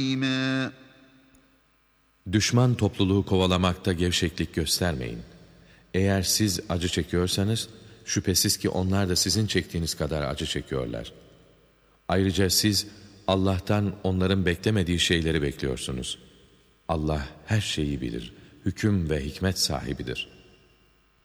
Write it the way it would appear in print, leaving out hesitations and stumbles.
Düşman topluluğu kovalamakta gevşeklik göstermeyin. Eğer siz acı çekiyorsanız, şüphesiz ki onlar da sizin çektiğiniz kadar acı çekiyorlar. Ayrıca siz Allah'tan onların beklemediği şeyleri bekliyorsunuz. Allah her şeyi bilir, hüküm ve hikmet sahibidir.